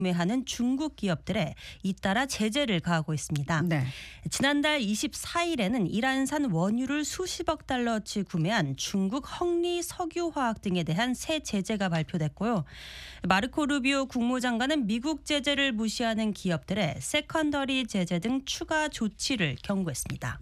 구매하는 중국 기업들에 잇따라 제재를 가하고 있습니다. 네. 지난달 24일에는 이란산 원유를 수십억 달러치 구매한 중국 헝리 석유화학 등에 대한 새 제재가 발표됐고요. 마르코 루비오 국무장관은 미국 제재를 무시하는 기업들의 세컨더리 제재 등 추가 조치를 경고했습니다.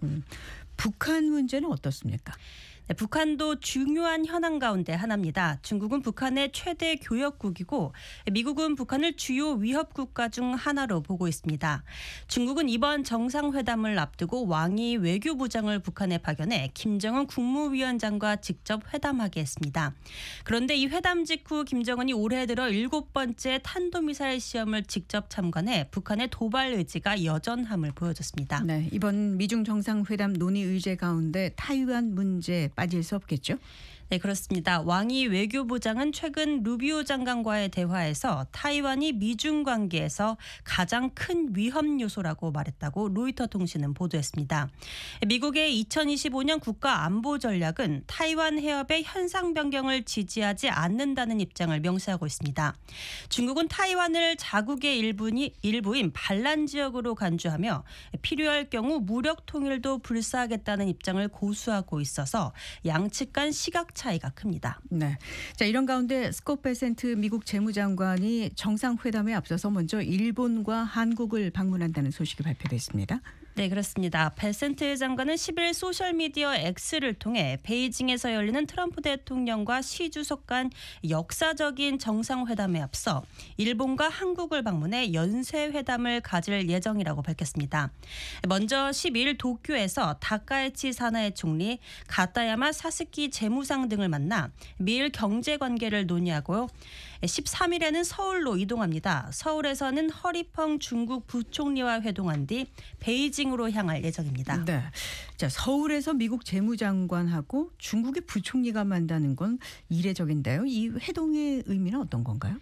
북한 문제는 어떻습니까? 네, 북한도 중요한 현안 가운데 하나입니다. 중국은 북한의 최대 교역국이고 미국은 북한을 주요 위협 국가 중 하나로 보고 있습니다. 중국은 이번 정상회담을 앞두고 왕이 외교부장을 북한에 파견해 김정은 국무위원장과 직접 회담하게 했습니다. 그런데 이 회담 직후 김정은이 올해 들어 7번째 탄도미사일 시험을 직접 참관해 북한의 도발 의지가 여전함을 보여줬습니다. 네, 이번 미중 정상회담 논의 의제 가운데 타이완 문제 빠질 수 없겠죠? 네, 그렇습니다. 왕이 외교부장은 최근 루비오 장관과의 대화에서 타이완이 미중 관계에서 가장 큰 위험 요소라고 말했다고 로이터 통신은 보도했습니다. 미국의 2025년 국가 안보 전략은 타이완 해협의 현상 변경을 지지하지 않는다는 입장을 명시하고 있습니다. 중국은 타이완을 자국의 일부인 반란 지역으로 간주하며 필요할 경우 무력 통일도 불사하겠다는 입장을 고수하고 있어서 양측 간 시각 차이가 큽니다. 네. 자, 이런 가운데 스콧 베센트 미국 재무장관이 정상회담에 앞서서 먼저 일본과 한국을 방문한다는 소식이 발표됐습니다. 네, 그렇습니다. 베센트 장관은 10일 소셜미디어 X를 통해 베이징에서 열리는 트럼프 대통령과 시 주석 간 역사적인 정상회담에 앞서 일본과 한국을 방문해 연쇄회담을 가질 예정이라고 밝혔습니다. 먼저 12일 도쿄에서 다카이치 사나에 총리, 가타야마 사스키 재무상 등을 만나 미일 경제관계를 논의하고요. 13일에는 서울로 이동합니다. 서울에서는 허리펑 중국 부총리와 회동한 뒤 베이징으로 향할 예정입니다. 네. 자, 서울에서 미국 재무장관하고 중국의 부총리가 만나는 건 이례적인데요. 이 회동의 의미는 어떤 건가요?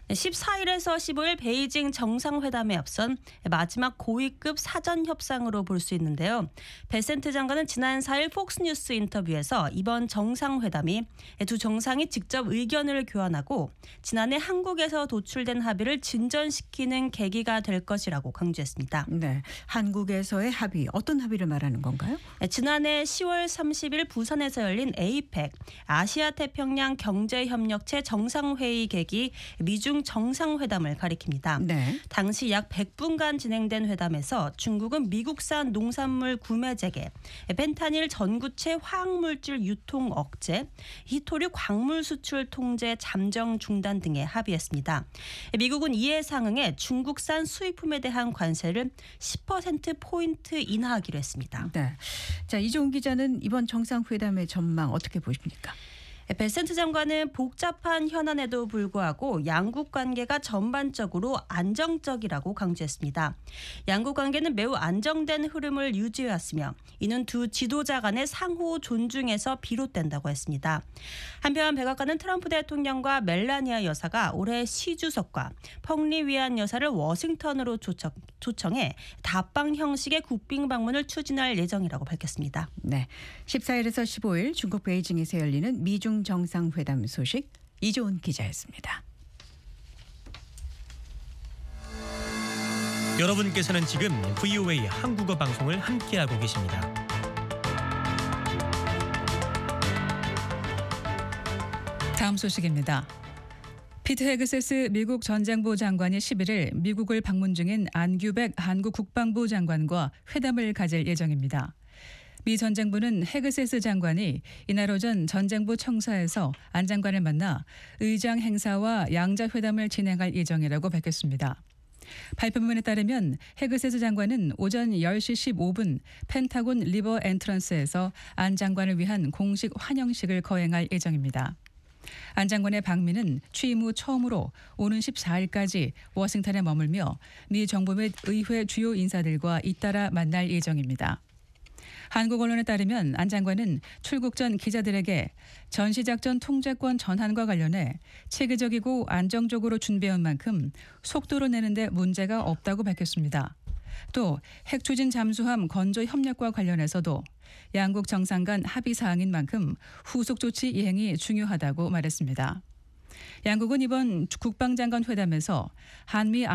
14일에서 15일 베이징 정상회담에 앞선 마지막 고위급 사전 협상으로 볼 수 있는데요. 베센트 장관은 지난 4일 폭스뉴스 인터뷰에서 이번 정상회담이 두 정상이 직접 의견을 교환하고 지난해 한국에서 도출된 합의를 진전시키는 계기가 될 것이라고 강조했습니다. 네, 한국에서의 합의, 어떤 합의를 말하는 건가요? 지난해 10월 30일 부산에서 열린 APEC 아시아태평양 경제협력체 정상회의 계기 미중 정상회담을 가리킵니다. 네. 당시 약 100분간 진행된 회담에서 중국은 미국산 농산물 구매 재개, 펜타닐 전구체 화학물질 유통 억제, 히토류 광물 수출 통제 잠정 중단 등에 합의했습니다. 미국은 이에 상응해 중국산 수입품에 대한 관세를 10%포인트 인하하기로 했습니다. 네. 자, 이종훈 기자는 이번 정상회담의 전망 어떻게 보십니까? 베센트 장관은 복잡한 현안에도 불구하고 양국 관계가 전반적으로 안정적이라고 강조했습니다. 양국 관계는 매우 안정된 흐름을 유지해왔으며 이는 두 지도자 간의 상호 존중에서 비롯된다고 했습니다. 한편 백악관은 트럼프 대통령과 멜라니아 여사가 올해 시 주석과 펑리 위안 여사를 워싱턴으로 초청해 다방 형식의 국빈 방문을 추진할 예정이라고 밝혔습니다. 네, 14일에서 15일 중국 베이징에서 열리는 미중 정상회담 소식 이종훈 기자였습니다. 여러분께서는 지금 VOA 한국어 방송을 함께하고 계십니다. 다음 소식입니다. 피트 헤그세스 미국 전장부 장관이 11일 미국을 방문 중인 안규백 한국 국방부 장관과 회담을 가질 예정입니다. 미 전장부는 헤그세스 장관이 이날 오전 전장부 청사에서 안 장관을 만나 의장 행사와 양자 회담을 진행할 예정이라고 밝혔습니다. 발표문에 따르면 헤그세스 장관은 오전 10시 15분 펜타곤 리버 엔트런스에서 안 장관을 위한 공식 환영식을 거행할 예정입니다. 안 장관의 방미는 취임 후 처음으로 오는 14일까지 워싱턴에 머물며 미 정부 및 의회 주요 인사들과 잇따라 만날 예정입니다. 한국 언론에 따르면 안 장관은 출국 전 기자들에게 전시작전 통제권 전환과 관련해 체계적이고 안정적으로 준비해온 만큼 속도로 내는데 문제가 없다고 밝혔습니다. 또 핵추진 잠수함 건조 협력과 관련해서도 양국 정상 간 합의 사항인 만큼 후속 조치 이행이 중요하다고 말했습니다. 양국은 이번 국방장관 회담에서 한미